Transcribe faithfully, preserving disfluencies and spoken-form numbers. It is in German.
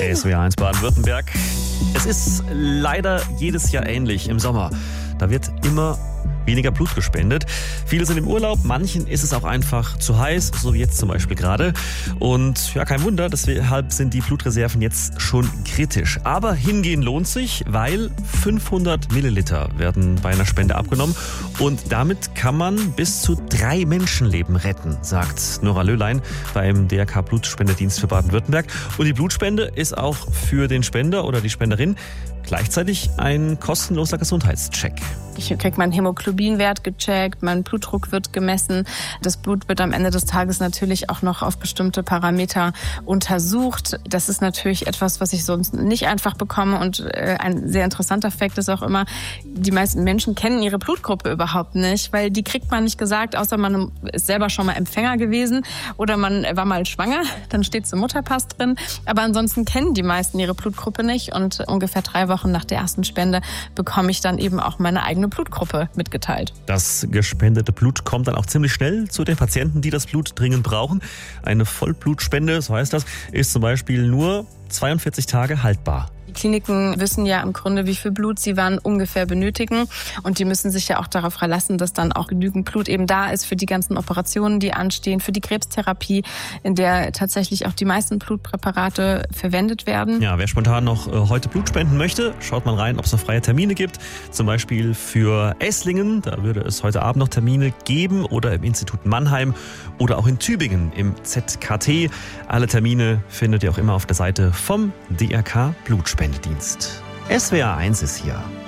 S W R eins Baden-Württemberg. Es ist leider jedes Jahr ähnlich im Sommer. Da wird immer weniger Blut gespendet. Viele sind im Urlaub, manchen ist es auch einfach zu heiß, so wie jetzt zum Beispiel gerade. Und ja, kein Wunder, deshalb sind die Blutreserven jetzt schon kritisch. Aber hingehen lohnt sich, weil fünfhundert Milliliter werden bei einer Spende abgenommen. Und damit kann man bis zu drei Menschenleben retten, sagt Nora Löhlein beim D R K Blutspendedienst für Baden-Württemberg. Und die Blutspende ist auch für den Spender oder die Spenderin gleichzeitig ein kostenloser Gesundheitscheck. Ich kriege meinen Hämoglobinwert gecheckt, mein Blutdruck wird gemessen. Das Blut wird am Ende des Tages natürlich auch noch auf bestimmte Parameter untersucht. Das ist natürlich etwas, was ich sonst nicht einfach bekomme. Und ein sehr interessanter Fakt ist auch immer, die meisten Menschen kennen ihre Blutgruppe überhaupt nicht, weil die kriegt man nicht gesagt, außer man ist selber schon mal Empfänger gewesen oder man war mal schwanger, dann steht es im Mutterpass drin. Aber ansonsten kennen die meisten ihre Blutgruppe nicht und ungefähr drei Wochen nach der ersten Spende bekomme ich dann eben auch meine eigene Blutgruppe mitgeteilt. Das gespendete Blut kommt dann auch ziemlich schnell zu den Patienten, die das Blut dringend brauchen. Eine Vollblutspende, so heißt das, ist zum Beispiel nur zweiundvierzig Tage haltbar. Die Kliniken wissen ja im Grunde, wie viel Blut sie wann ungefähr benötigen. Und die müssen sich ja auch darauf verlassen, dass dann auch genügend Blut eben da ist für die ganzen Operationen, die anstehen, für die Krebstherapie, in der tatsächlich auch die meisten Blutpräparate verwendet werden. Ja, wer spontan noch äh, heute Blut spenden möchte, schaut mal rein, ob es noch freie Termine gibt. Zum Beispiel für Esslingen, da würde es heute Abend noch Termine geben, oder im Institut Mannheim oder auch in Tübingen im Z K T. Alle Termine findet ihr auch immer auf der Seite vom D R K Blutspendedienst. S W R eins ist hier.